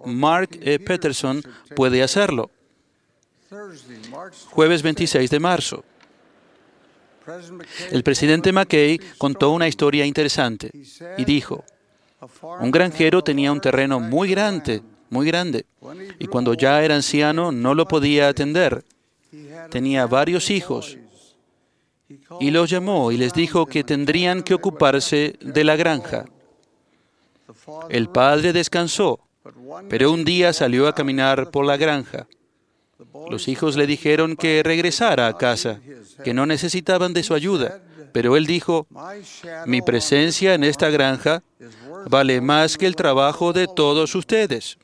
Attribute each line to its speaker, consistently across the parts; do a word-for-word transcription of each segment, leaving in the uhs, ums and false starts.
Speaker 1: Mark E. Peterson puede hacerlo. Jueves veintiséis de marzo. El presidente McKay contó una historia interesante y dijo: un granjero tenía un terreno muy grande, muy grande, y cuando ya era anciano no lo podía atender. Tenía varios hijos y los llamó y les dijo que tendrían que ocuparse de la granja. El padre descansó, pero un día salió a caminar por la granja. Los hijos le dijeron que regresara a casa, que no necesitaban de su ayuda, pero él dijo: mi presencia en esta granja vale más que el trabajo de todos ustedes.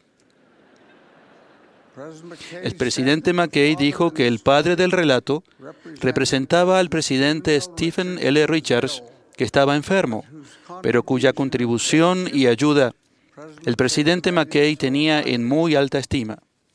Speaker 1: El presidente McKay dijo que el padre del relato representaba al presidente Stephen L. Richards, que estaba enfermo, pero cuya contribución y ayuda el presidente McKay tenía en muy alta estima.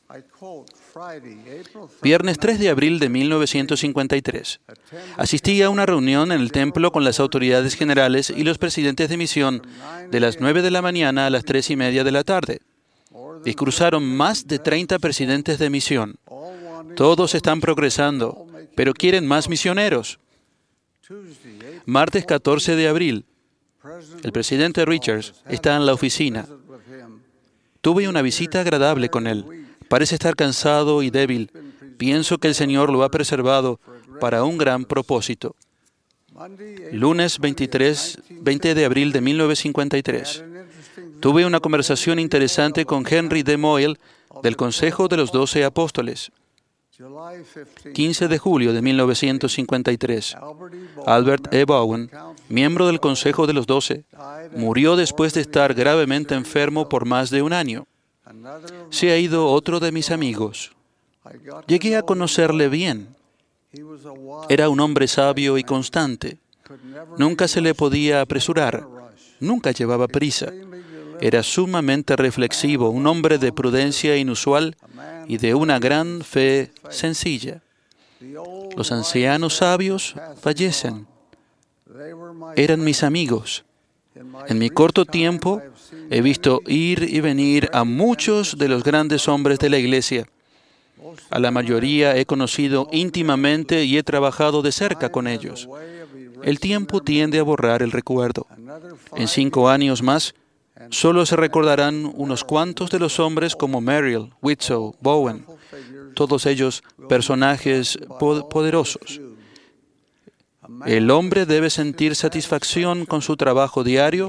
Speaker 1: Viernes tres de abril de mil novecientos cincuenta y tres. Asistí a una reunión en el templo con las autoridades generales y los presidentes de misión de las nueve de la mañana a las tres y media de la tarde. Discursaron más de treinta presidentes de misión. Todos están progresando, pero quieren más misioneros. Martes catorce de abril. El presidente Richards está en la oficina. Tuve una visita agradable con él. Parece estar cansado y débil. Pienso que el Señor lo ha preservado para un gran propósito. Lunes veintitrés, veinte de abril de mil novecientos cincuenta y tres. Tuve una conversación interesante con Henry D. Moyle del Consejo de los Doce Apóstoles. quince de julio de mil novecientos cincuenta y tres. Albert E. Bowen, miembro del Consejo de los Doce, murió después de estar gravemente enfermo por más de un año. Se ha ido otro de mis amigos. Llegué a conocerle bien. Era un hombre sabio y constante. Nunca se le podía apresurar. Nunca llevaba prisa. Era sumamente reflexivo, un hombre de prudencia inusual y de una gran fe sencilla. Los ancianos sabios fallecen. Eran mis amigos. En mi corto tiempo he visto ir y venir a muchos de los grandes hombres de la Iglesia. A la mayoría he conocido íntimamente y he trabajado de cerca con ellos. El tiempo tiende a borrar el recuerdo. En cinco años más, solo se recordarán unos cuantos de los hombres como Merrill, Widtsoe, Bowen, todos ellos personajes poderosos. El hombre debe sentir satisfacción con su trabajo diario,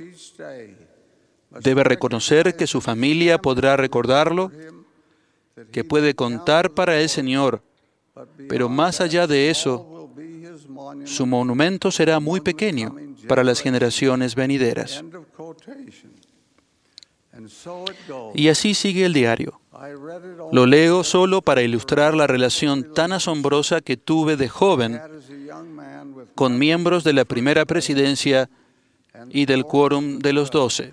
Speaker 1: debe reconocer que su familia podrá recordarlo, que puede contar para el Señor, pero más allá de eso, su monumento será muy pequeño para las generaciones venideras. Y así sigue el diario. Lo leo solo para ilustrar la relación tan asombrosa que tuve de joven con miembros de la primera presidencia y del quórum de los doce.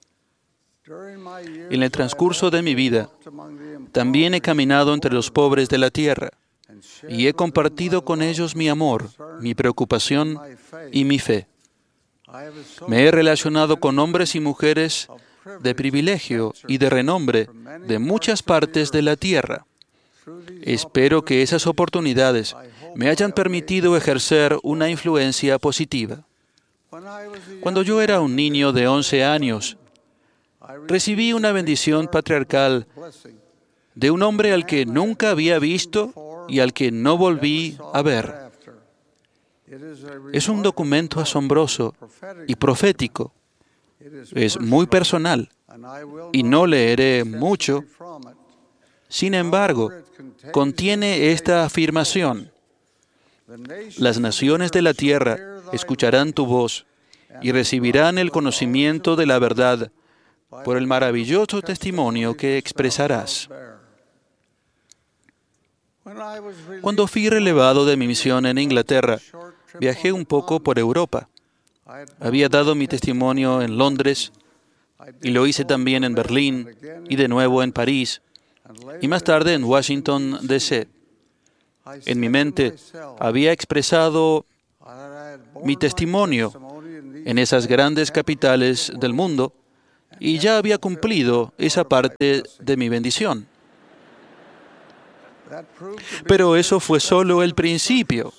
Speaker 1: En el transcurso de mi vida, también he caminado entre los pobres de la tierra y he compartido con ellos mi amor, mi preocupación y mi fe. Me he relacionado con hombres y mujeres de privilegio y de renombre de muchas partes de la tierra. Espero que esas oportunidades me hayan permitido ejercer una influencia positiva. Cuando yo era un niño de once años, recibí una bendición patriarcal de un hombre al que nunca había visto y al que no volví a ver. Es un documento asombroso y profético. Es muy personal y no leeré mucho. Sin embargo, contiene esta afirmación: las naciones de la tierra escucharán tu voz y recibirán el conocimiento de la verdad por el maravilloso testimonio que expresarás. Cuando fui relevado de mi misión en Inglaterra, viajé un poco por Europa. Había dado mi testimonio en Londres y lo hice también en Berlín y de nuevo en París y más tarde en Washington, D C En mi mente había expresado mi testimonio en esas grandes capitales del mundo y ya había cumplido esa parte de mi bendición. Pero eso fue solo el principio.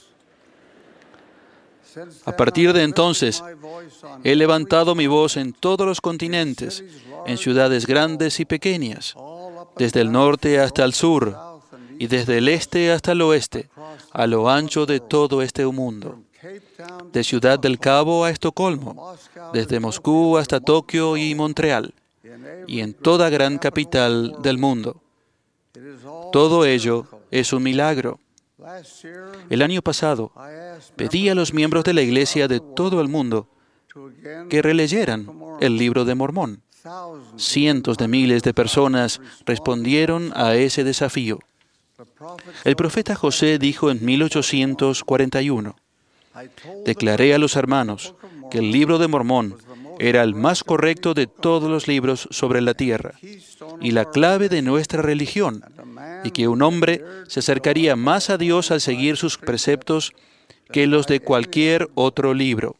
Speaker 1: A partir de entonces, he levantado mi voz en todos los continentes, en ciudades grandes y pequeñas, desde el norte hasta el sur, y desde el este hasta el oeste, a lo ancho de todo este mundo, de Ciudad del Cabo a Estocolmo, desde Moscú hasta Tokio y Montreal, y en toda gran capital del mundo. Todo ello es un milagro. El año pasado, pedí a los miembros de la Iglesia de todo el mundo que releyeran el Libro de Mormón. Cientos de miles de personas respondieron a ese desafío. El profeta José dijo en mil ochocientos cuarenta y uno, «Declaré a los hermanos que el Libro de Mormón era el más correcto de todos los libros sobre la tierra y la clave de nuestra religión, y que un hombre se acercaría más a Dios al seguir sus preceptos que los de cualquier otro libro».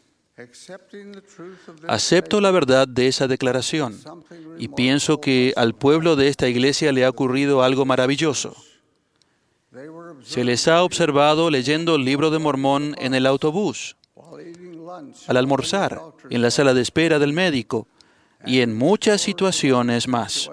Speaker 1: Acepto la verdad de esa declaración y pienso que al pueblo de esta iglesia le ha ocurrido algo maravilloso. Se les ha observado leyendo el Libro de Mormón en el autobús, al almorzar, en la sala de espera del médico y en muchas situaciones más.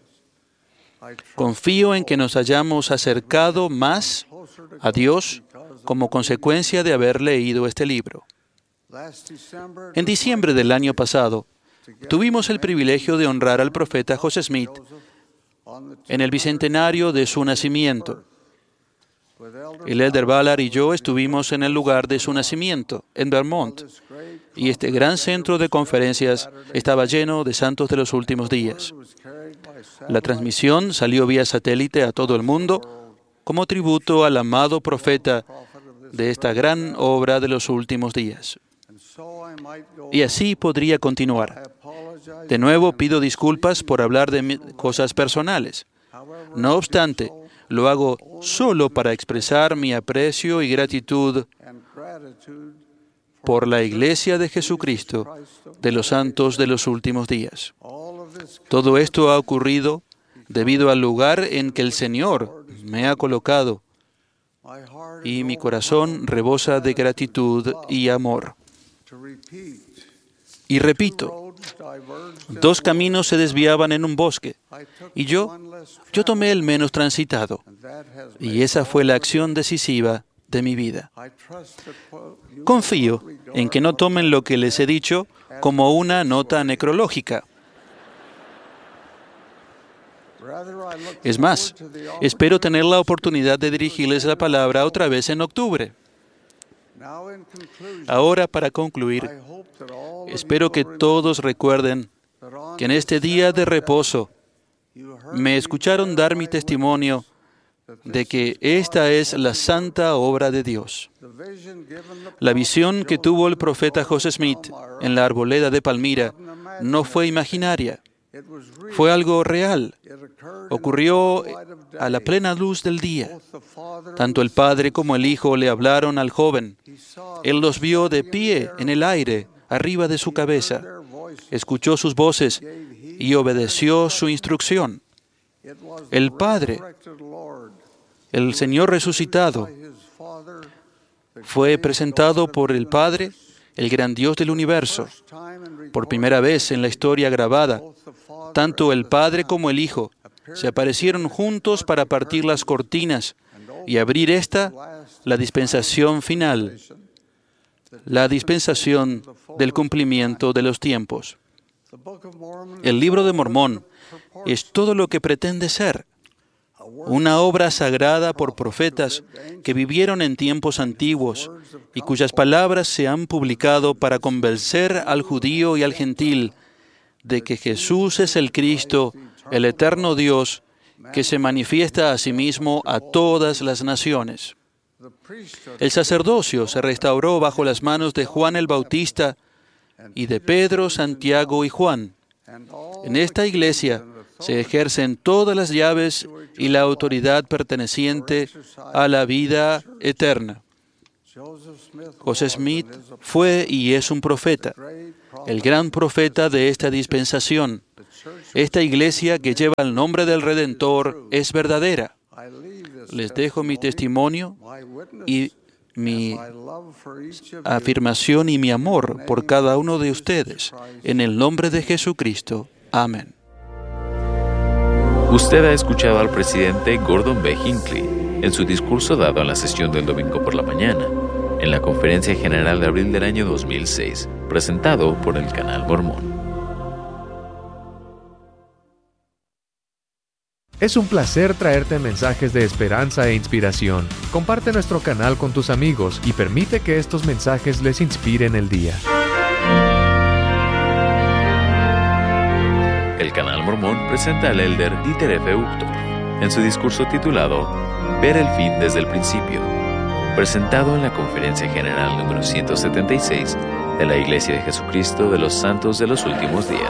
Speaker 1: Confío en que nos hayamos acercado más a Dios como consecuencia de haber leído este libro. En diciembre del año pasado, tuvimos el privilegio de honrar al profeta José Smith en el bicentenario de su nacimiento. El elder Ballard y yo estuvimos en el lugar de su nacimiento, en Vermont, y este gran centro de conferencias estaba lleno de santos de los últimos días. La transmisión salió vía satélite a todo el mundo como tributo al amado profeta de esta gran obra de los últimos días. Y así podría continuar. De nuevo pido disculpas por hablar de cosas personales. No obstante, lo hago solo para expresar mi aprecio y gratitud por la Iglesia de Jesucristo de los santos de los últimos días. Todo esto ha ocurrido debido al lugar en que el Señor me ha colocado, y mi corazón rebosa de gratitud y amor. Y repito, dos caminos se desviaban en un bosque, y yo, yo tomé el menos transitado, y esa fue la acción decisiva de mi vida. Confío en que no tomen lo que les he dicho como una nota necrológica. Es más, espero tener la oportunidad de dirigirles la palabra otra vez en octubre. Ahora, para concluir, espero que todos recuerden que en este día de reposo me escucharon dar mi testimonio de que esta es la santa obra de Dios. La visión que tuvo el profeta José Smith en la arboleda de Palmira no fue imaginaria, fue algo real. Ocurrió a la plena luz del día. Tanto el Padre como el Hijo le hablaron al joven. Él los vio de pie en el aire, arriba de su cabeza. Escuchó sus voces y obedeció su instrucción. El Padre, el Señor resucitado, fue presentado por el Padre, el gran Dios del universo. Por primera vez en la historia grabada, tanto el Padre como el Hijo se aparecieron juntos para partir las cortinas y abrir esta, la dispensación final, la dispensación del cumplimiento de los tiempos. El Libro de Mormón es todo lo que pretende ser, una obra sagrada por profetas que vivieron en tiempos antiguos y cuyas palabras se han publicado para convencer al judío y al gentil de que Jesús es el Cristo, el eterno Dios, que se manifiesta a sí mismo a todas las naciones. El sacerdocio se restauró bajo las manos de Juan el Bautista y de Pedro, Santiago y Juan. En esta iglesia se ejercen todas las llaves y la autoridad perteneciente a la vida eterna. José Smith fue y es un profeta, el gran profeta de esta dispensación. Esta iglesia que lleva el nombre del Redentor es verdadera. Les dejo mi testimonio y mi afirmación y mi amor por cada uno de ustedes. En el nombre de Jesucristo. Amén.
Speaker 2: Usted ha escuchado al presidente Gordon B. Hinckley en su discurso dado en la sesión del domingo por la mañana, en la Conferencia General de abril del año dos mil seis, presentado por el Canal Mormón.
Speaker 3: Es un placer traerte mensajes de esperanza e inspiración. Comparte nuestro canal con tus amigos y permite que estos mensajes les inspiren el día.
Speaker 2: El Canal Mormón presenta al elder Dieter F. Uchtdorf en su discurso titulado Ver el fin desde el principio, presentado en la Conferencia General número ciento setenta y seis de la Iglesia de Jesucristo de los Santos de los Últimos Días.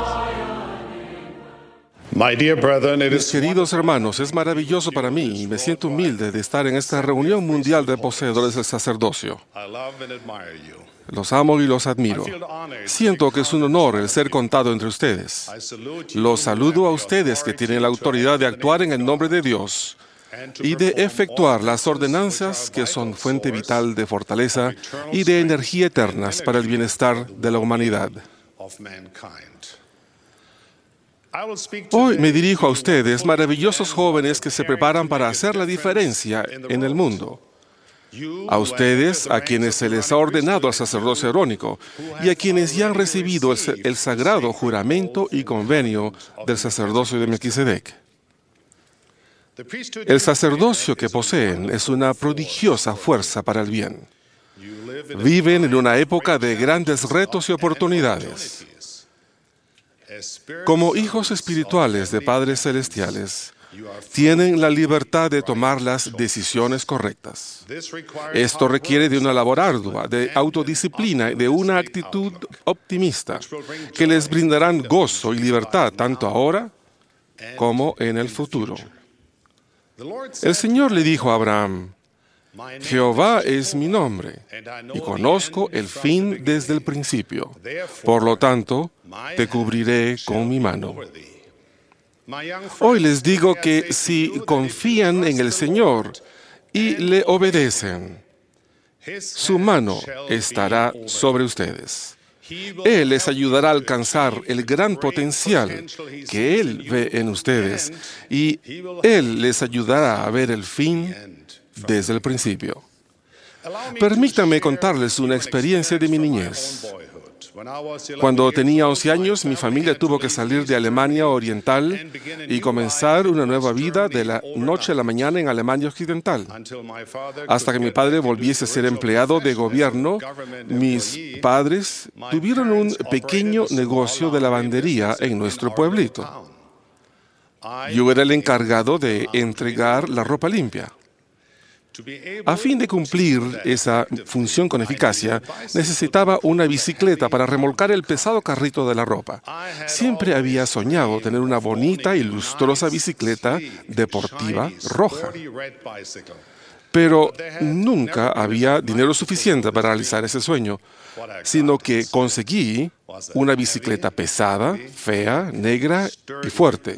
Speaker 4: Mis queridos hermanos, es maravilloso para mí y me siento humilde de estar en esta reunión mundial de poseedores del sacerdocio. Los amo y los admiro. Siento que es un honor el ser contado entre ustedes. Los saludo a ustedes que tienen la autoridad de actuar en el nombre de Dios y de efectuar las ordenanzas que son fuente vital de fortaleza y de energía eternas para el bienestar de la humanidad. Hoy me dirijo a ustedes, maravillosos jóvenes que se preparan para hacer la diferencia en el mundo. A ustedes, a quienes se les ha ordenado al sacerdocio arónico y a quienes ya han recibido el, el sagrado juramento y convenio del sacerdocio de Melquisedec. El sacerdocio que poseen es una prodigiosa fuerza para el bien. Viven en una época de grandes retos y oportunidades. Como hijos espirituales de padres celestiales, tienen la libertad de tomar las decisiones correctas. Esto requiere de una labor ardua, de autodisciplina y de una actitud optimista que les brindarán gozo y libertad tanto ahora como en el futuro. El Señor le dijo a Abraham: Jehová es mi nombre, y conozco el fin desde el principio. Por lo tanto, te cubriré con mi mano. Hoy les digo que si confían en el Señor y le obedecen, su mano estará sobre ustedes. Él les ayudará a alcanzar el gran potencial que Él ve en ustedes, y Él les ayudará a ver el fin desde el principio. Permítanme contarles una experiencia de mi niñez. Cuando tenía once años, mi familia tuvo que salir de Alemania Oriental y comenzar una nueva vida de la noche a la mañana en Alemania Occidental. Hasta que mi padre volviese a ser empleado de gobierno, mis padres tuvieron un pequeño negocio de lavandería en nuestro pueblito. Yo era el encargado de entregar la ropa limpia. A fin de cumplir esa función con eficacia, necesitaba una bicicleta para remolcar el pesado carrito de la ropa. Siempre había soñado tener una bonita y lustrosa bicicleta deportiva roja. Pero nunca había dinero suficiente para realizar ese sueño, sino que conseguí una bicicleta pesada, fea, negra y fuerte.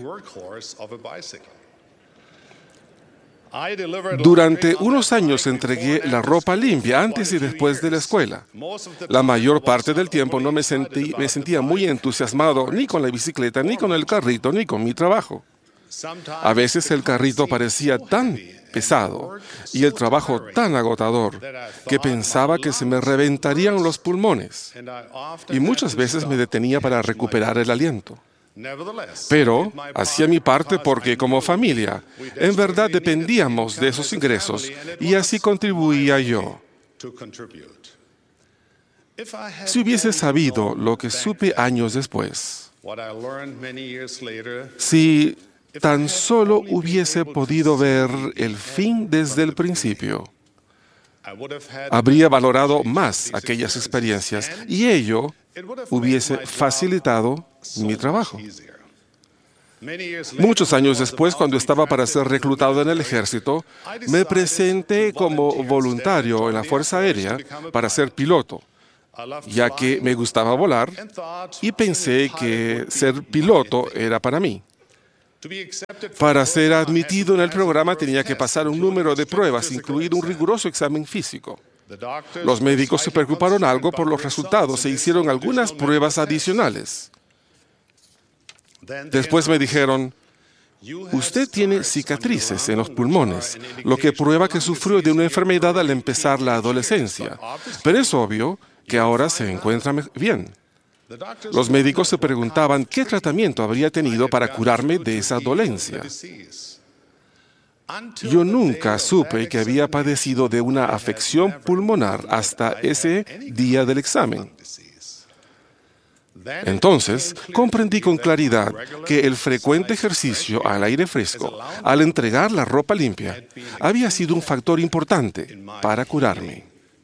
Speaker 4: Durante unos años entregué la ropa limpia antes y después de la escuela. La mayor parte del tiempo no me, sentí, me sentía muy entusiasmado ni con la bicicleta, ni con el carrito, ni con mi trabajo. A veces el carrito parecía tan pesado y el trabajo tan agotador que pensaba que se me reventarían los pulmones. Y muchas veces me detenía para recuperar el aliento. Pero hacía mi parte porque como familia, en verdad dependíamos de esos ingresos y así contribuía yo. Si hubiese sabido lo que supe años después, si tan solo hubiese podido ver el fin desde el principio, habría valorado más aquellas experiencias y ello hubiese facilitado mi trabajo. Muchos años después, cuando estaba para ser reclutado en el ejército, me presenté como voluntario en la Fuerza Aérea para ser piloto, ya que me gustaba volar y pensé que ser piloto era para mí. Para ser admitido en el programa tenía que pasar un número de pruebas, incluido un riguroso examen físico. Los médicos se preocuparon algo por los resultados e hicieron algunas pruebas adicionales. Después me dijeron, usted tiene cicatrices en los pulmones, lo que prueba que sufrió de una enfermedad al empezar la adolescencia. Pero es obvio que ahora se encuentra bien. Los médicos se preguntaban qué tratamiento habría tenido para curarme de esa dolencia. Yo nunca supe que había padecido de una afección pulmonar hasta ese día del examen. Entonces, comprendí con claridad que el frecuente ejercicio al aire fresco, al entregar la ropa limpia, había sido un factor importante para curarme.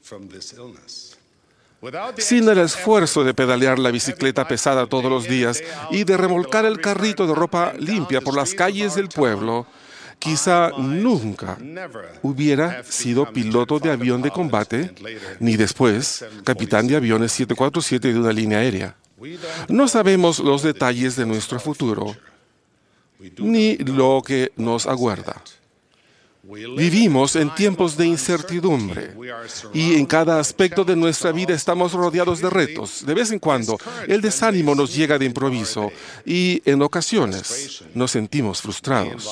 Speaker 4: Sin el esfuerzo de pedalear la bicicleta pesada todos los días y de remolcar el carrito de ropa limpia por las calles del pueblo, quizá nunca hubiera sido piloto de avión de combate, ni después capitán de aviones siete cuatro siete de una línea aérea. No sabemos los detalles de nuestro futuro, ni lo que nos aguarda. Vivimos en tiempos de incertidumbre y en cada aspecto de nuestra vida estamos rodeados de retos. De vez en cuando, el desánimo nos llega de improviso y en ocasiones nos sentimos frustrados.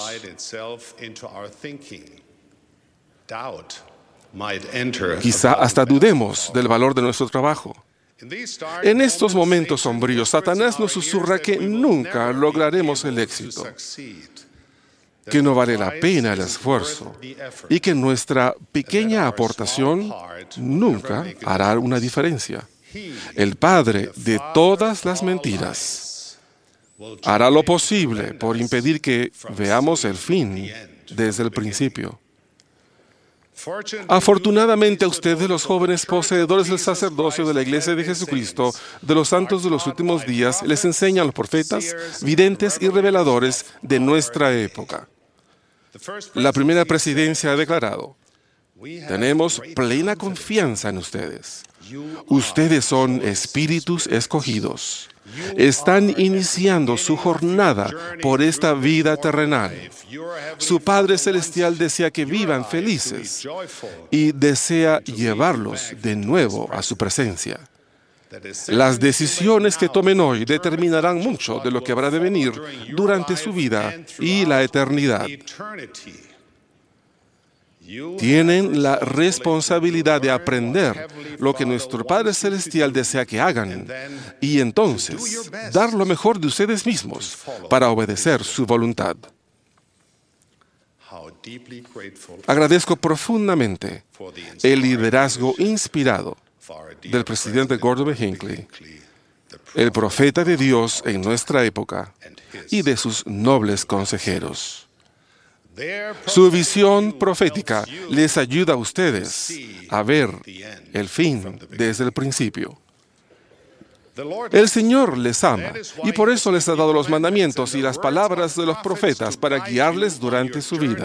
Speaker 4: Quizá hasta dudemos del valor de nuestro trabajo. En estos momentos sombríos, Satanás nos susurra que nunca lograremos el éxito, que no vale la pena el esfuerzo y que nuestra pequeña aportación nunca hará una diferencia. El Padre de todas las mentiras hará lo posible por impedir que veamos el fin desde el principio. Afortunadamente a ustedes, los jóvenes poseedores del sacerdocio de la Iglesia de Jesucristo, de los santos de los últimos días, les enseñan los profetas, videntes y reveladores de nuestra época. La primera presidencia ha declarado, tenemos plena confianza en ustedes. Ustedes son espíritus escogidos. Están iniciando su jornada por esta vida terrenal. Su Padre Celestial desea que vivan felices y desea llevarlos de nuevo a su presencia. Las decisiones que tomen hoy determinarán mucho de lo que habrá de venir durante su vida y la eternidad. Tienen la responsabilidad de aprender lo que nuestro Padre Celestial desea que hagan y entonces dar lo mejor de ustedes mismos para obedecer su voluntad. Agradezco profundamente el liderazgo inspirado del presidente Gordon B. Hinckley, el profeta de Dios en nuestra época, y de sus nobles consejeros. Su visión profética les ayuda a ustedes a ver el fin desde el principio. El Señor les ama y por eso les ha dado los mandamientos y las palabras de los profetas para guiarles durante su vida.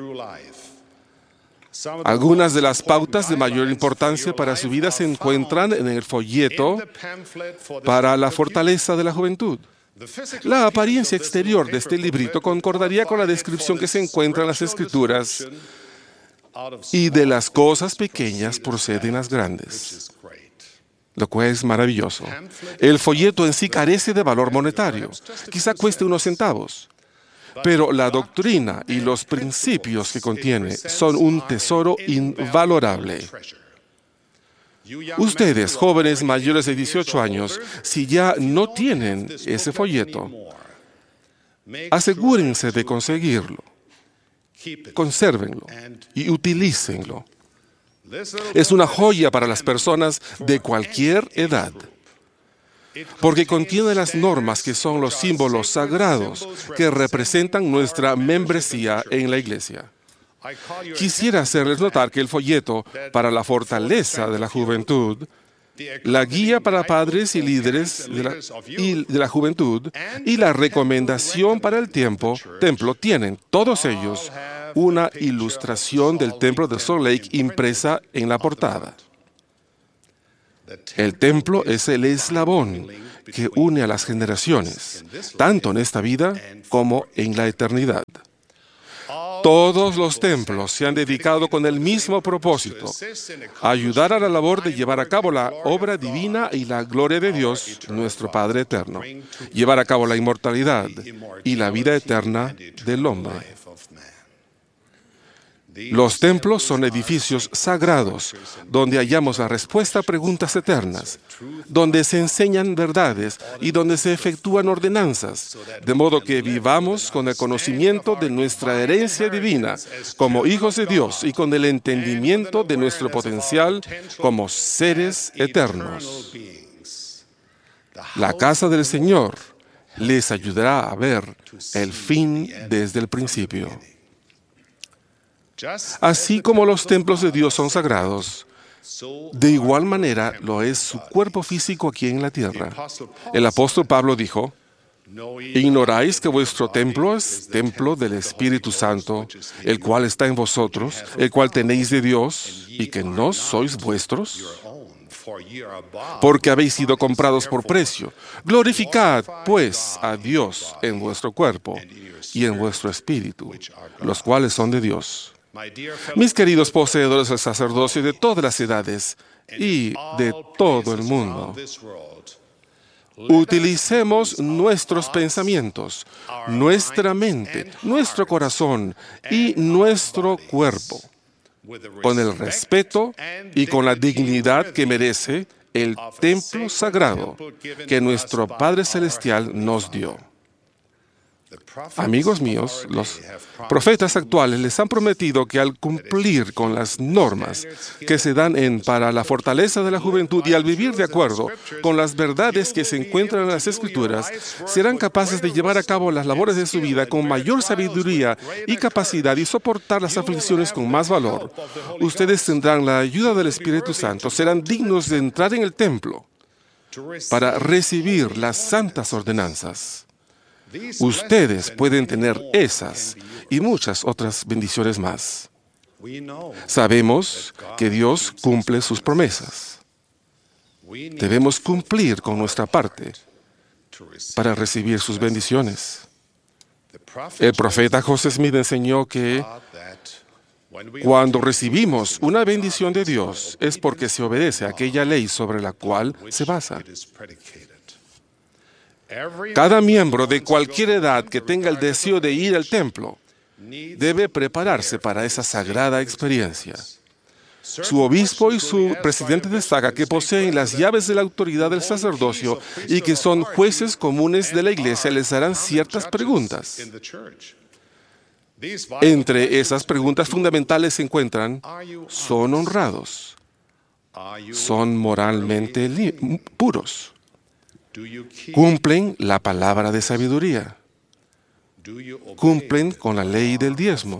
Speaker 4: Algunas de las pautas de mayor importancia para su vida se encuentran en el folleto para la fortaleza de la juventud. La apariencia exterior de este librito concordaría con la descripción que se encuentra en las Escrituras, y de las cosas pequeñas proceden las grandes, lo cual es maravilloso. El folleto en sí carece de valor monetario, quizá cueste unos centavos, pero la doctrina y los principios que contiene son un tesoro invalorable. Ustedes, jóvenes mayores de dieciocho años, si ya no tienen ese folleto, asegúrense de conseguirlo, consérvenlo y utilícenlo. Es una joya para las personas de cualquier edad, porque contiene las normas que son los símbolos sagrados que representan nuestra membresía en la Iglesia. Quisiera hacerles notar que el folleto para la fortaleza de la juventud la guía para padres y líderes de la, y de la juventud y la recomendación para el tiempo, templo tienen, todos ellos, una ilustración del templo de Salt Lake impresa en la portada. El templo es el eslabón que une a las generaciones, tanto en esta vida como en la eternidad. Todos los templos se han dedicado con el mismo propósito, ayudar a la labor de llevar a cabo la obra divina y la gloria de Dios, nuestro Padre eterno, llevar a cabo la inmortalidad y la vida eterna del hombre. Los templos son edificios sagrados, donde hallamos la respuesta a preguntas eternas, donde se enseñan verdades y donde se efectúan ordenanzas, de modo que vivamos con el conocimiento de nuestra herencia divina como hijos de Dios y con el entendimiento de nuestro potencial como seres eternos. La casa del Señor les ayudará a ver el fin desde el principio. Así como los templos de Dios son sagrados, de igual manera lo es su cuerpo físico aquí en la tierra. El apóstol Pablo dijo, ¿ignoráis que vuestro templo es templo del Espíritu Santo, el cual está en vosotros, el cual tenéis de Dios, y que no sois vuestros? Porque habéis sido comprados por precio. Glorificad, pues, a Dios en vuestro cuerpo y en vuestro espíritu, los cuales son de Dios. Mis queridos poseedores del sacerdocio de todas las edades y de todo el mundo, utilicemos nuestros pensamientos, nuestra mente, nuestro corazón y nuestro cuerpo con el respeto y con la dignidad que merece el templo sagrado que nuestro Padre Celestial nos dio. Amigos míos, los profetas actuales les han prometido que al cumplir con las normas que se dan en para la fortaleza de la juventud y al vivir de acuerdo con las verdades que se encuentran en las Escrituras, serán capaces de llevar a cabo las labores de su vida con mayor sabiduría y capacidad y soportar las aflicciones con más valor. Ustedes tendrán la ayuda del Espíritu Santo, serán dignos de entrar en el templo para recibir las santas ordenanzas. Ustedes pueden tener esas y muchas otras bendiciones más. Sabemos que Dios cumple sus promesas. Debemos cumplir con nuestra parte para recibir sus bendiciones. El profeta José Smith enseñó que cuando recibimos una bendición de Dios es porque se obedece a aquella ley sobre la cual se basa. Cada miembro de cualquier edad que tenga el deseo de ir al templo debe prepararse para esa sagrada experiencia. Su obispo y su presidente destaca que poseen las llaves de la autoridad del sacerdocio y que son jueces comunes de la iglesia, les harán ciertas preguntas. Entre esas preguntas fundamentales se encuentran: ¿son honrados? ¿Son moralmente puros? ¿Cumplen la palabra de sabiduría? ¿Cumplen con la ley del diezmo?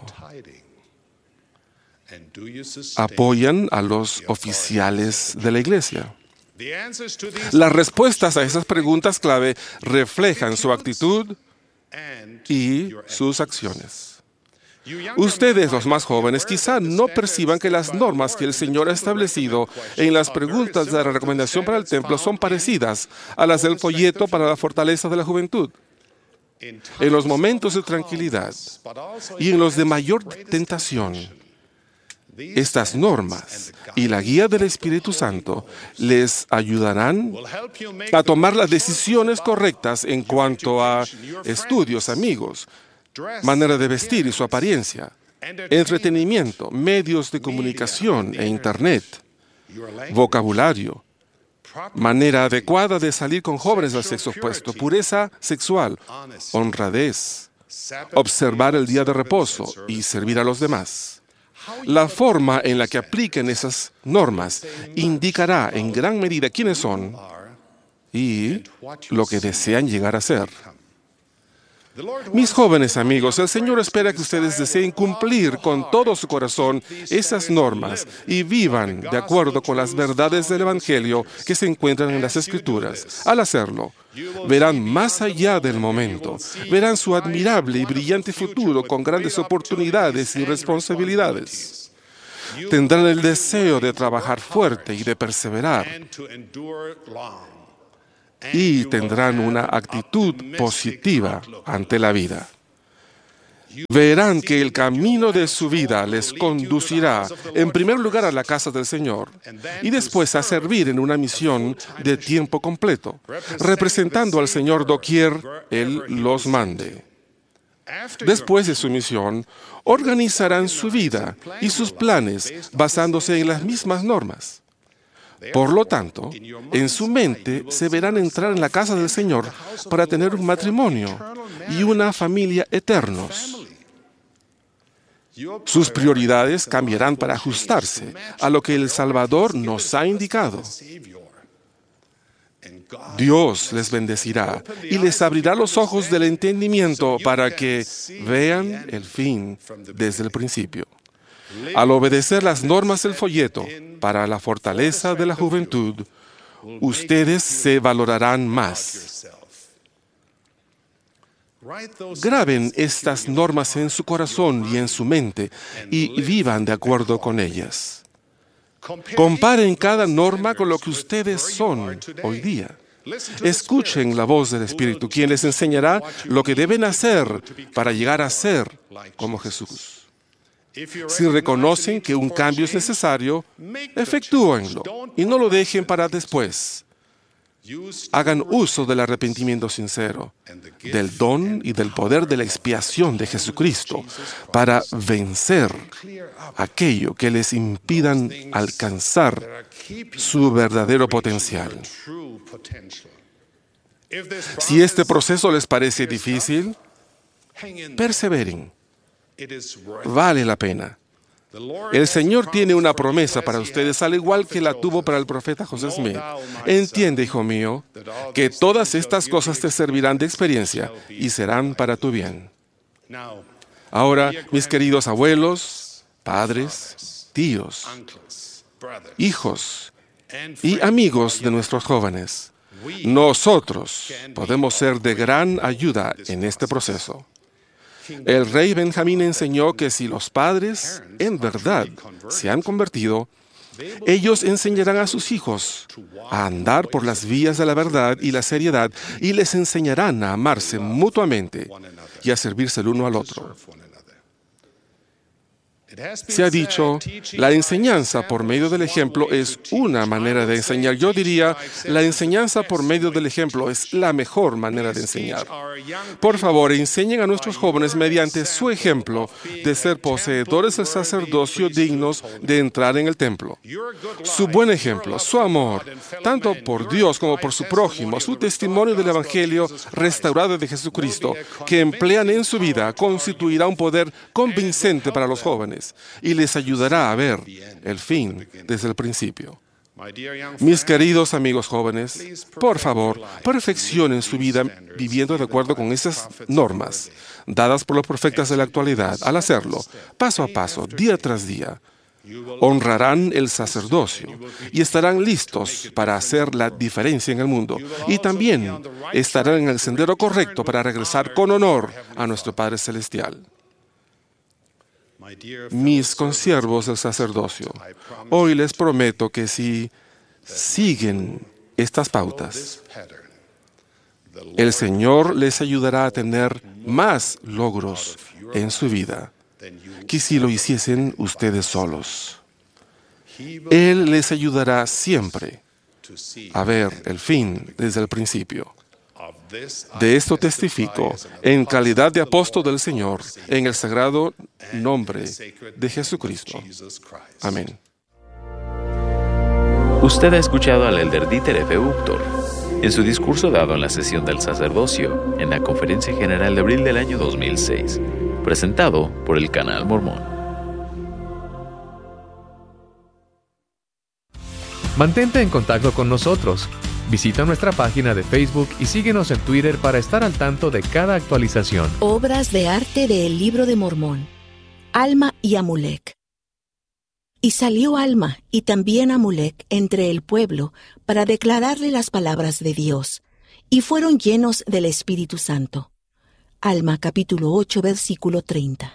Speaker 4: ¿Apoyan a los oficiales de la iglesia? Las respuestas a esas preguntas clave reflejan su actitud y sus acciones. Ustedes, los más jóvenes, quizá no perciban que las normas que el Señor ha establecido en las preguntas de la recomendación para el templo son parecidas a las del folleto para la fortaleza de la juventud. En los momentos de tranquilidad y en los de mayor tentación, estas normas y la guía del Espíritu Santo les ayudarán a tomar las decisiones correctas en cuanto a estudios, amigos, manera de vestir y su apariencia, entretenimiento, medios de comunicación e Internet, vocabulario, manera adecuada de salir con jóvenes del sexo opuesto, pureza sexual, honradez, observar el día de reposo y servir a los demás. La forma en la que apliquen esas normas indicará en gran medida quiénes son y lo que desean llegar a ser. Mis jóvenes amigos, el Señor espera que ustedes deseen cumplir con todo su corazón esas normas y vivan de acuerdo con las verdades del Evangelio que se encuentran en las Escrituras. Al hacerlo, verán más allá del momento, verán su admirable y brillante futuro con grandes oportunidades y responsabilidades. Tendrán el deseo de trabajar fuerte y de perseverar. Y tendrán una actitud positiva ante la vida. Verán que el camino de su vida les conducirá, en primer lugar, a la casa del Señor y después a servir en una misión de tiempo completo, representando al Señor doquier Él los mande. Después de su misión, organizarán su vida y sus planes basándose en las mismas normas. Por lo tanto, en su mente se verán entrar en la casa del Señor para tener un matrimonio y una familia eternos. Sus prioridades cambiarán para ajustarse a lo que el Salvador nos ha indicado. Dios les bendecirá y les abrirá los ojos del entendimiento para que vean el fin desde el principio. Al obedecer las normas del folleto para la fortaleza de la juventud, ustedes se valorarán más. Graben estas normas en su corazón y en su mente y vivan de acuerdo con ellas. Comparen cada norma con lo que ustedes son hoy día. Escuchen la voz del Espíritu, quien les enseñará lo que deben hacer para llegar a ser como Jesús. Si reconocen que un cambio es necesario, efectúenlo y no lo dejen para después. Hagan uso del arrepentimiento sincero, del don y del poder de la expiación de Jesucristo para vencer aquello que les impidan alcanzar su verdadero potencial. Si este proceso les parece difícil, perseveren. Vale la pena. El Señor tiene una promesa para ustedes, al igual que la tuvo para el profeta José Smith. Entiende, hijo mío, que todas estas cosas te servirán de experiencia y serán para tu bien. Ahora, mis queridos abuelos, padres, tíos, hijos y amigos de nuestros jóvenes, nosotros podemos ser de gran ayuda en este proceso. El rey Benjamín enseñó que si los padres en verdad se han convertido, ellos enseñarán a sus hijos a andar por las vías de la verdad y la seriedad y les enseñarán a amarse mutuamente y a servirse el uno al otro. Se ha dicho, la enseñanza por medio del ejemplo es una manera de enseñar. Yo diría, la enseñanza por medio del ejemplo es la mejor manera de enseñar. Por favor, enseñen a nuestros jóvenes mediante su ejemplo de ser poseedores del sacerdocio dignos de entrar en el templo. Su buen ejemplo, su amor, tanto por Dios como por su prójimo, su testimonio del Evangelio restaurado de Jesucristo, que emplean en su vida, constituirá un poder convincente para los jóvenes y les ayudará a ver el fin desde el principio. Mis queridos amigos jóvenes, por favor, perfeccionen su vida viviendo de acuerdo con esas normas dadas por los profetas de la actualidad. Al hacerlo, paso a paso, día tras día, honrarán el sacerdocio y estarán listos para hacer la diferencia en el mundo. Y también estarán en el sendero correcto para regresar con honor a nuestro Padre Celestial. Mis consiervos del sacerdocio, hoy les prometo que si siguen estas pautas, el Señor les ayudará a tener más logros en su vida que si lo hiciesen ustedes solos. Él les ayudará siempre a ver el fin desde el principio. De esto testifico en calidad de apóstol del Señor, en el sagrado nombre de Jesucristo. Amén.
Speaker 2: Usted ha escuchado al elder Dieter F. Uchtdorf en su discurso dado en la sesión del sacerdocio en la Conferencia General de abril del año dos mil seis, presentado por el Canal Mormón.
Speaker 3: Mantente en contacto con nosotros. Visita nuestra página de Facebook y síguenos en Twitter para estar al tanto de cada actualización.
Speaker 5: Obras de arte del Libro de Mormón. Alma y Amulek. Y salió Alma y también Amulek entre el pueblo para declararle las palabras de Dios, y fueron llenos del Espíritu Santo. Alma capítulo ocho versículo treinta.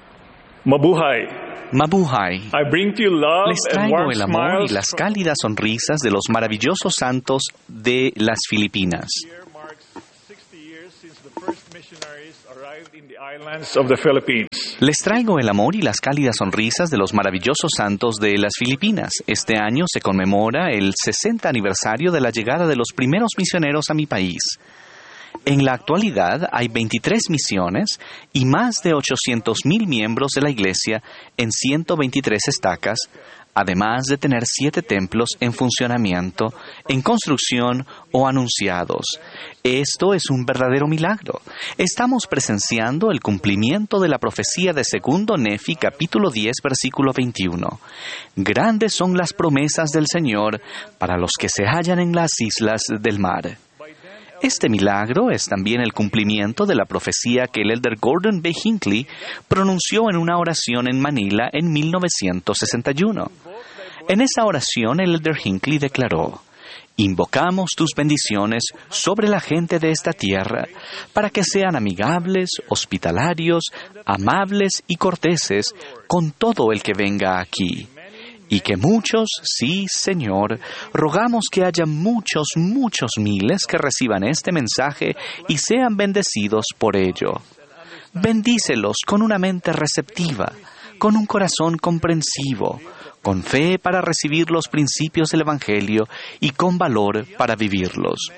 Speaker 6: Mabuhay.
Speaker 7: Mabuhay.
Speaker 6: I bring to you love
Speaker 7: Les
Speaker 6: and
Speaker 7: traigo
Speaker 6: warm
Speaker 7: el amor y
Speaker 6: smiles
Speaker 7: las cálidas sonrisas de los maravillosos santos de las Filipinas.
Speaker 6: Year marks sixty years since the first missionaries arrived in the islands of the Philippines.
Speaker 7: Les traigo el amor y las cálidas sonrisas de los maravillosos santos de las Filipinas. Este año se conmemora el sesenta aniversario de la llegada de los primeros misioneros a mi país. En la actualidad hay veintitrés misiones y más de ochocientos mil miembros de la Iglesia en ciento veintitrés estacas, además de tener siete templos en funcionamiento, en construcción o anunciados. Esto es un verdadero milagro. Estamos presenciando el cumplimiento de la profecía de Segundo Nefi, capítulo diez, versículo veintiuno. Grandes son las promesas del Señor para los que se hallan en las islas del mar. Este milagro es también el cumplimiento de la profecía que el elder Gordon B. Hinckley pronunció en una oración en Manila en mil novecientos sesenta y uno. En esa oración el elder Hinckley declaró: «Invocamos tus bendiciones sobre la gente de esta tierra para que sean amigables, hospitalarios, amables y corteses con todo el que venga aquí. Y que muchos, sí, Señor, rogamos que haya muchos, muchos miles que reciban este mensaje y sean bendecidos por ello. Bendícelos con una mente receptiva, con un corazón comprensivo, con fe para recibir los principios del Evangelio y con valor para vivirlos».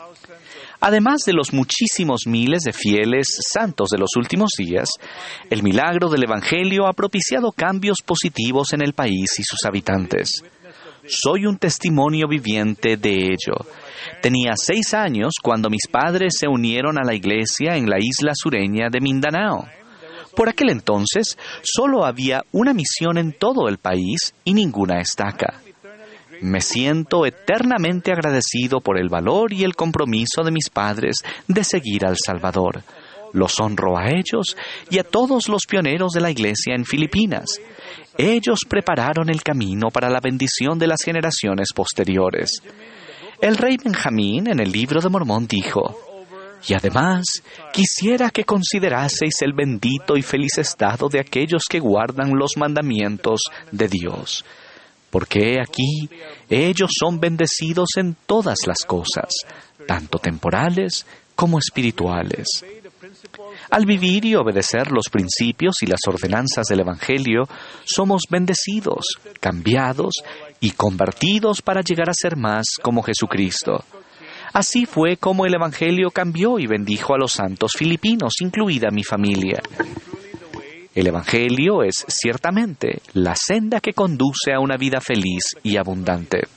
Speaker 7: Además de los muchísimos miles de fieles santos de los últimos días, el milagro del Evangelio ha propiciado cambios positivos en el país y sus habitantes. Soy un testimonio viviente de ello. Tenía seis años cuando mis padres se unieron a la iglesia en la isla sureña de Mindanao. Por aquel entonces, solo había una misión en todo el país y ninguna estaca. Me siento eternamente agradecido por el valor y el compromiso de mis padres de seguir al Salvador. Los honro a ellos y a todos los pioneros de la iglesia en Filipinas. Ellos prepararon el camino para la bendición de las generaciones posteriores. El rey Benjamín en el Libro de Mormón dijo: «Y además, quisiera que consideraseis el bendito y feliz estado de aquellos que guardan los mandamientos de Dios. Porque aquí ellos son bendecidos en todas las cosas, tanto temporales como espirituales». Al vivir y obedecer los principios y las ordenanzas del Evangelio, somos bendecidos, cambiados y convertidos para llegar a ser más como Jesucristo. Así fue como el Evangelio cambió y bendijo a los santos filipinos, incluida mi familia. El Evangelio es ciertamente la senda que conduce a una vida feliz y abundante.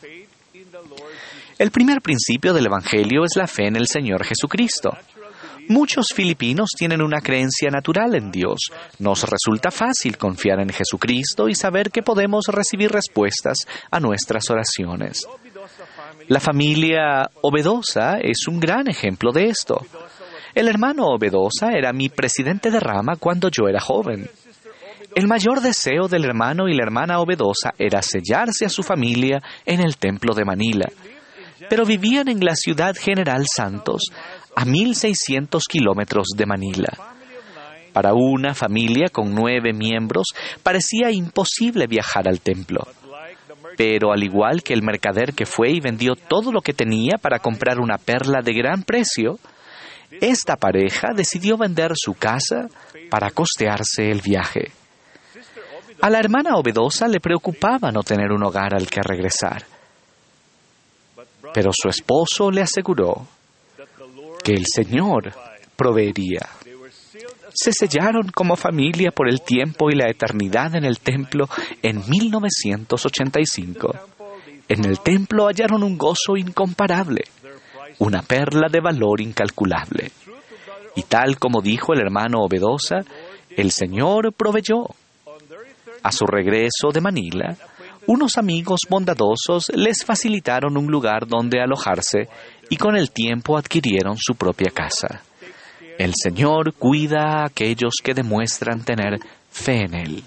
Speaker 7: El primer principio del Evangelio es la fe en el Señor Jesucristo. Muchos filipinos tienen una creencia natural en Dios. Nos resulta fácil confiar en Jesucristo y saber que podemos recibir respuestas a nuestras oraciones. La familia Obedosa es un gran ejemplo de esto. El hermano Obedosa era mi presidente de rama cuando yo era joven. El mayor deseo del hermano y la hermana Obedosa era sellarse a su familia en el templo de Manila. Pero vivían en la ciudad General Santos, a mil seiscientos kilómetros de Manila. Para una familia con nueve miembros, parecía imposible viajar al templo. Pero al igual que el mercader que fue y vendió todo lo que tenía para comprar una perla de gran precio, esta pareja decidió vender su casa para costearse el viaje. A la hermana Obedosa le preocupaba no tener un hogar al que regresar. Pero su esposo le aseguró que el Señor proveería. Se sellaron como familia por el tiempo y la eternidad en el templo en mil novecientos ochenta y cinco. En el templo hallaron un gozo incomparable, una perla de valor incalculable. Y tal como dijo el hermano Obedosa, el Señor proveyó. A su regreso de Manila, Unos amigos bondadosos les facilitaron un lugar donde alojarse y con el tiempo adquirieron su propia casa. El Señor cuida a aquellos que demuestran tener fe en Él.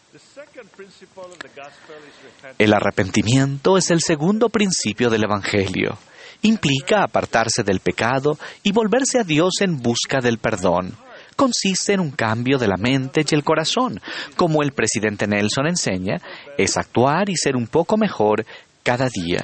Speaker 7: El arrepentimiento es el segundo principio del Evangelio. Implica apartarse del pecado y volverse a Dios en busca del perdón. Consiste en un cambio de la mente y el corazón. Como el presidente Nelson enseña, es actuar y ser un poco mejor cada día.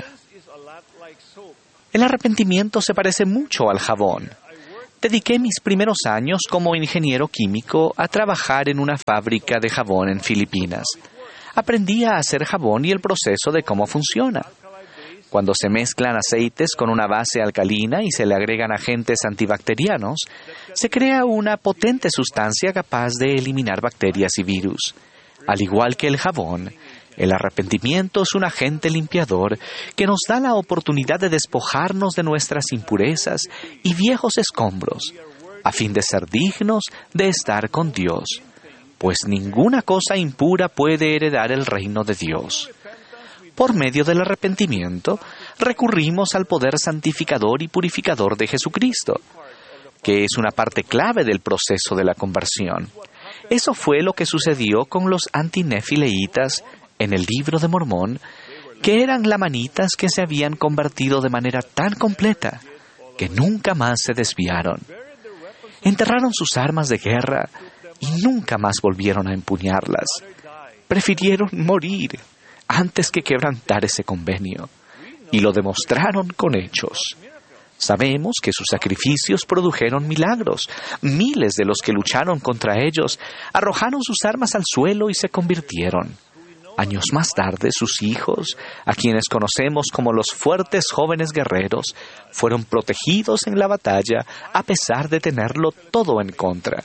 Speaker 7: El arrepentimiento se parece mucho al jabón. Dediqué mis primeros años como ingeniero químico a trabajar en una fábrica de jabón en Filipinas. Aprendí a hacer jabón y el proceso de cómo funciona. Cuando se mezclan aceites con una base alcalina y se le agregan agentes antibacterianos, se crea una potente sustancia capaz de eliminar bacterias y virus. Al igual que el jabón, el arrepentimiento es un agente limpiador que nos da la oportunidad de despojarnos de nuestras impurezas y viejos escombros, a fin de ser dignos de estar con Dios, pues ninguna cosa impura puede heredar el reino de Dios. Por medio del arrepentimiento, recurrimos al poder santificador y purificador de Jesucristo, que es una parte clave del proceso de la conversión. Eso fue lo que sucedió con los antinefileitas en el Libro de Mormón, que eran lamanitas que se habían convertido de manera tan completa que nunca más se desviaron. Enterraron sus armas de guerra y nunca más volvieron a empuñarlas. Prefirieron morir antes que quebrantar ese convenio, y lo demostraron con hechos. Sabemos que sus sacrificios produjeron milagros. Miles de los que lucharon contra ellos arrojaron sus armas al suelo y se convirtieron. Años más tarde, sus hijos, a quienes conocemos como los fuertes jóvenes guerreros, fueron protegidos en la batalla a pesar de tenerlo todo en contra.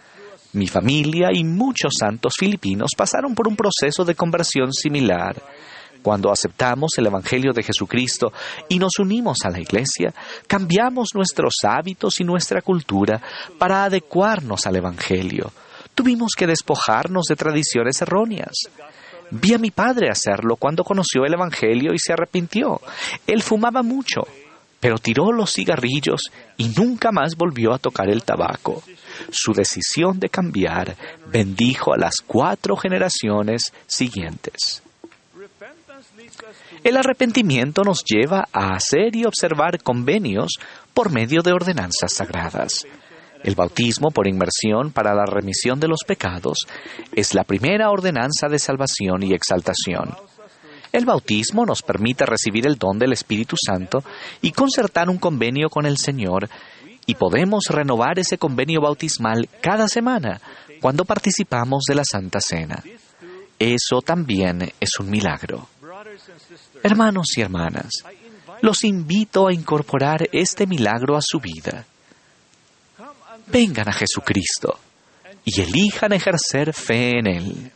Speaker 7: Mi familia y muchos santos filipinos pasaron por un proceso de conversión similar. Cuando aceptamos el Evangelio de Jesucristo y nos unimos a la Iglesia, cambiamos nuestros hábitos y nuestra cultura para adecuarnos al Evangelio. Tuvimos que despojarnos de tradiciones erróneas. Vi a mi padre hacerlo cuando conoció el Evangelio y se arrepintió. Él fumaba mucho, pero tiró los cigarrillos y nunca más volvió a tocar el tabaco. Su decisión de cambiar bendijo a las cuatro generaciones siguientes. El arrepentimiento nos lleva a hacer y observar convenios por medio de ordenanzas sagradas. El bautismo por inmersión para la remisión de los pecados es la primera ordenanza de salvación y exaltación. El bautismo nos permite recibir el don del Espíritu Santo y concertar un convenio con el Señor, y podemos renovar ese convenio bautismal cada semana cuando participamos de la Santa Cena. Eso también es un milagro. Hermanos y hermanas, los invito a incorporar este milagro a su vida. Vengan a Jesucristo y elijan ejercer fe en Él.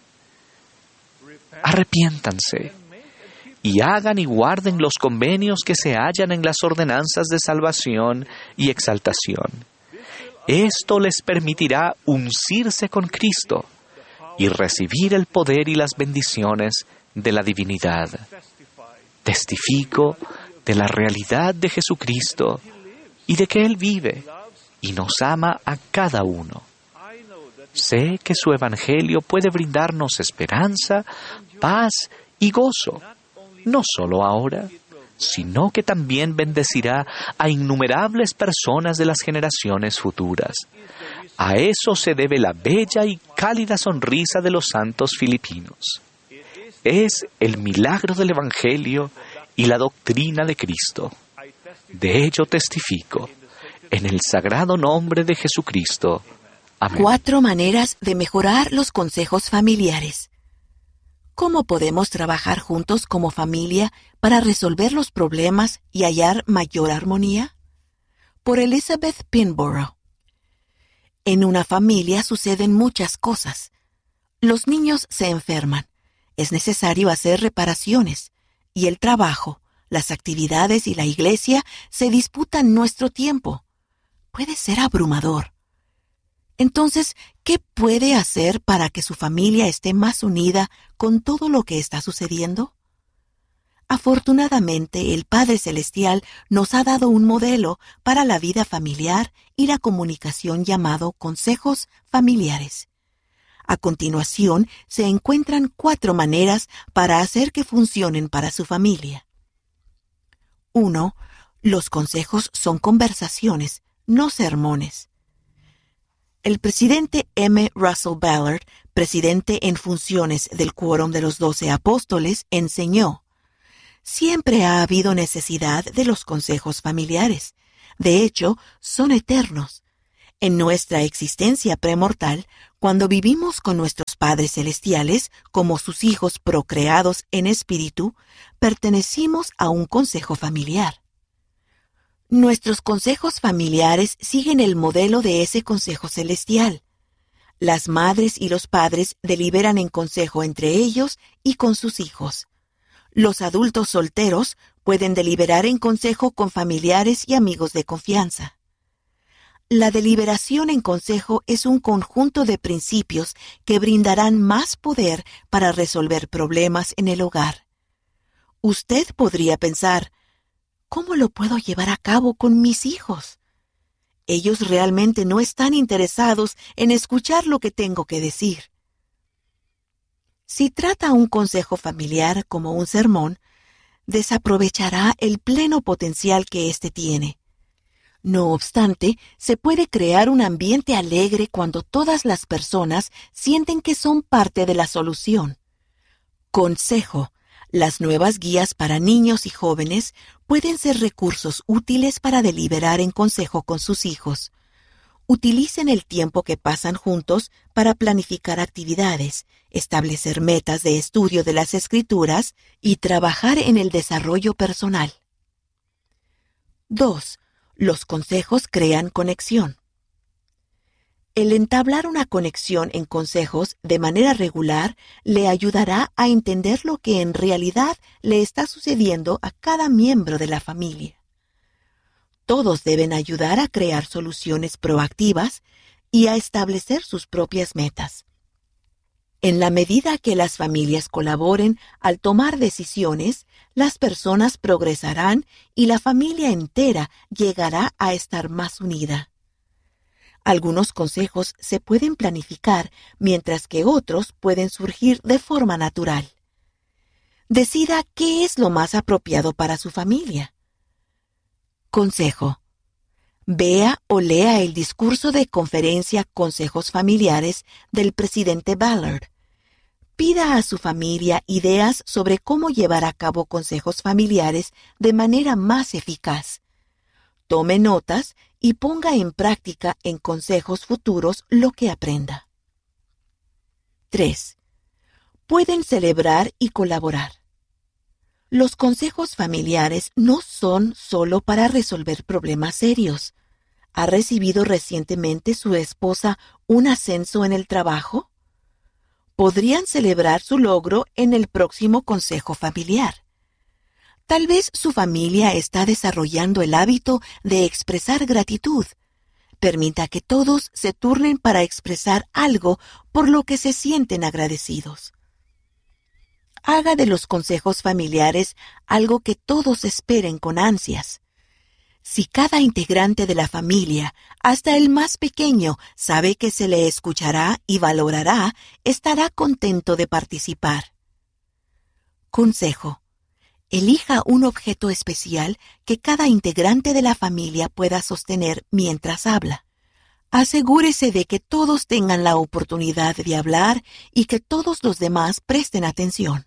Speaker 7: Arrepiéntanse y hagan y guarden los convenios que se hallan en las ordenanzas de salvación y exaltación. Esto les permitirá uncirse con Cristo y recibir el poder y las bendiciones de la divinidad. Testifico de la realidad de Jesucristo y de que Él vive y nos ama a cada uno. Sé que su Evangelio puede brindarnos esperanza, paz y gozo, no solo ahora, sino que también bendecirá a innumerables personas de las generaciones futuras. A eso se debe la bella y cálida sonrisa de los santos filipinos. Es el milagro del Evangelio y la doctrina de Cristo. De ello testifico, en el sagrado nombre de Jesucristo. Amén.
Speaker 5: Cuatro maneras de mejorar los consejos familiares. ¿Cómo podemos trabajar juntos como familia para resolver los problemas y hallar mayor armonía? Por Elizabeth Pinborough. En una familia suceden muchas cosas. Los niños se enferman. Es necesario hacer reparaciones. Y el trabajo, las actividades y la iglesia se disputan nuestro tiempo. Puede ser abrumador. Entonces, ¿qué puede hacer para que su familia esté más unida con todo lo que está sucediendo? Afortunadamente, el Padre Celestial nos ha dado un modelo para la vida familiar y la comunicación llamado consejos familiares. A continuación, se encuentran cuatro maneras para hacer que funcionen para su familia. uno. Los consejos son conversaciones, no sermones. El presidente M. Russell Ballard, presidente en funciones del Quórum de los Doce Apóstoles, enseñó: siempre ha habido necesidad de los consejos familiares. De hecho, son eternos. En nuestra existencia premortal, cuando vivimos con nuestros padres celestiales como sus hijos procreados en espíritu, pertenecimos a un consejo familiar. Nuestros consejos familiares siguen el modelo de ese consejo celestial. Las madres y los padres deliberan en consejo entre ellos y con sus hijos. Los adultos solteros pueden deliberar en consejo con familiares y amigos de confianza. La deliberación en consejo es un conjunto de principios que brindarán más poder para resolver problemas en el hogar. Usted podría pensar: ¿cómo lo puedo llevar a cabo con mis hijos? Ellos realmente no están interesados en escuchar lo que tengo que decir. Si trata un consejo familiar como un sermón, desaprovechará el pleno potencial que éste tiene. No obstante, se puede crear un ambiente alegre cuando todas las personas sienten que son parte de la solución. Consejo. Las nuevas guías para niños y jóvenes pueden ser recursos útiles para deliberar en consejo con sus hijos. Utilicen el tiempo que pasan juntos para planificar actividades, establecer metas de estudio de las Escrituras y trabajar en el desarrollo personal. dos. Los consejos crean conexión. El entablar una conexión en consejos de manera regular le ayudará a entender lo que en realidad le está sucediendo a cada miembro de la familia. Todos deben ayudar a crear soluciones proactivas y a establecer sus propias metas. En la medida que las familias colaboren al tomar decisiones, las personas progresarán y la familia entera llegará a estar más unida. Algunos consejos se pueden planificar, mientras que otros pueden surgir de forma natural. Decida qué es lo más apropiado para su familia. Consejo. Vea o lea el discurso de conferencia Consejos Familiares del presidente Ballard. Pida a su familia ideas sobre cómo llevar a cabo consejos familiares de manera más eficaz. Tome notas y ponga en práctica en consejos futuros lo que aprenda. tres. Pueden celebrar y colaborar. Los consejos familiares no son solo para resolver problemas serios. ¿Ha recibido recientemente su esposa un ascenso en el trabajo? Podrían celebrar su logro en el próximo consejo familiar. Tal vez su familia está desarrollando el hábito de expresar gratitud. Permita que todos se turnen para expresar algo por lo que se sienten agradecidos. Haga de los consejos familiares algo que todos esperen con ansias. Si cada integrante de la familia, hasta el más pequeño, sabe que se le escuchará y valorará, estará contento de participar. Consejo. Elija un objeto especial que cada integrante de la familia pueda sostener mientras habla. Asegúrese de que todos tengan la oportunidad de hablar y que todos los demás presten atención.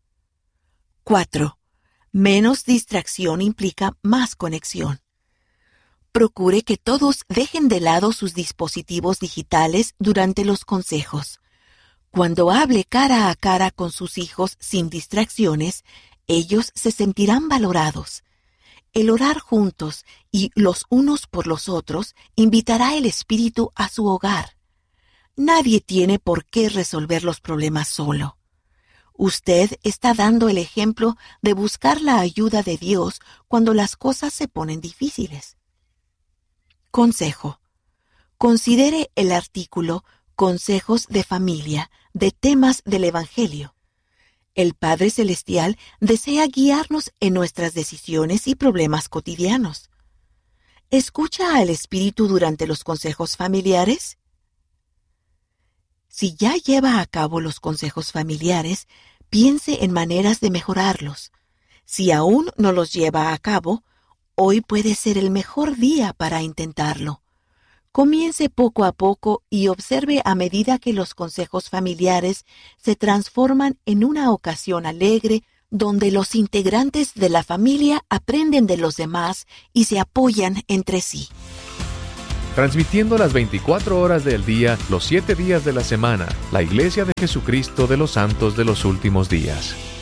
Speaker 5: cuatro. Menos distracción implica más conexión. Procure que todos dejen de lado sus dispositivos digitales durante los consejos. Cuando hable cara a cara con sus hijos sin distracciones, ellos se sentirán valorados. El orar juntos y los unos por los otros invitará el espíritu a su hogar. Nadie tiene por qué resolver los problemas solo. Usted está dando el ejemplo de buscar la ayuda de Dios cuando las cosas se ponen difíciles. Consejo. Considere el artículo Consejos de Familia de Temas del Evangelio. El Padre Celestial desea guiarnos en nuestras decisiones y problemas cotidianos. ¿Escucha al Espíritu durante los consejos familiares? Si ya lleva a cabo los consejos familiares, piense en maneras de mejorarlos. Si aún no los lleva a cabo, hoy puede ser el mejor día para intentarlo. Comience poco a poco y observe a medida que los consejos familiares se transforman en una ocasión alegre donde los integrantes de la familia aprenden de los demás y se apoyan entre sí.
Speaker 3: Transmitiendo las veinticuatro horas del día, los siete días de la semana, la Iglesia de Jesucristo de los Santos de los Últimos Días.